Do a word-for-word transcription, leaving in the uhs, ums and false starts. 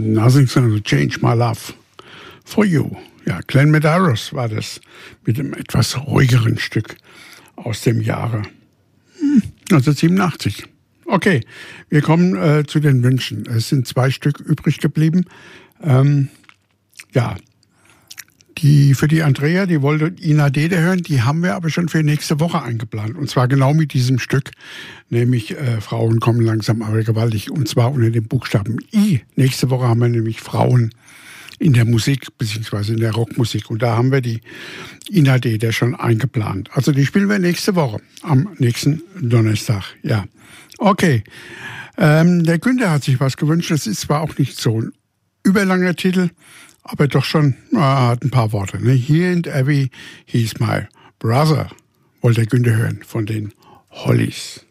Nothing's gonna change my love for you. Ja, Glenn Medeiros war das mit einem etwas ruhigeren Stück aus dem Jahre neunzehnhundertsiebenundachtzig. Okay, wir kommen äh, zu den Wünschen. Es sind zwei Stück übrig geblieben. Ähm, ja, die für die Andrea, die wollte Ina Dede hören, die haben wir aber schon für nächste Woche eingeplant. Und zwar genau mit diesem Stück, nämlich äh, Frauen kommen langsam aber gewaltig. Und zwar unter dem Buchstaben I. Nächste Woche haben wir nämlich Frauen in der Musik, beziehungsweise in der Rockmusik. Und da haben wir die Ina Dede schon eingeplant. Also die spielen wir nächste Woche, am nächsten Donnerstag. Ja, okay. Ähm, der Günther hat sich was gewünscht. Das ist zwar auch nicht so ein überlanger Titel, aber doch schon, äh, hat ein paar Worte. Ne? He ain't Abby, he's my brother, wollte der Günther hören von den Hollies.